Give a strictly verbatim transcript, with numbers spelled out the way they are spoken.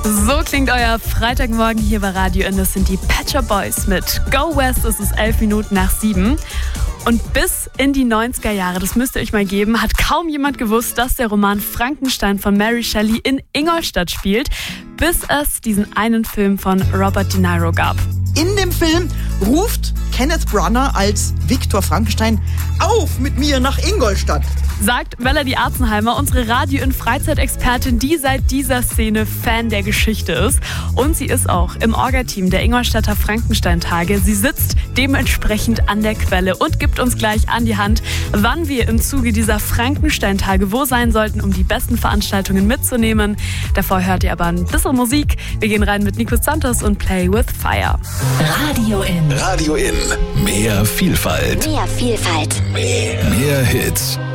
So klingt euer Freitagmorgen hier bei Radio N. Das sind die Pet Shop Boys mit Go West. Es ist elf Minuten nach sieben. Und bis in die neunziger Jahre, das müsst ihr euch mal geben, hat kaum jemand gewusst, dass der Roman Frankenstein von Mary Shelley in Ingolstadt spielt, bis es diesen einen Film von Robert De Niro gab. In dem Film ruft Kenneth Branagh als Viktor Frankenstein auf mit mir nach Ingolstadt. Sagt Melanie Arzenheimer, unsere Radio-in-Freizeit-Expertin, die seit dieser Szene Fan der Geschichte ist. Und sie ist auch im Orga-Team der Ingolstädter Frankenstein-Tage. Sie sitzt dementsprechend an der Quelle und gibt uns gleich an die Hand, wann wir im Zuge dieser Frankenstein-Tage wo sein sollten, um die besten Veranstaltungen mitzunehmen. Davor hört ihr aber ein bisschen Musik. Wir gehen rein mit Nico Santos und Play with Fire. Radio N. Radio N. Mehr Vielfalt. Mehr Vielfalt. Mehr, mehr Hits.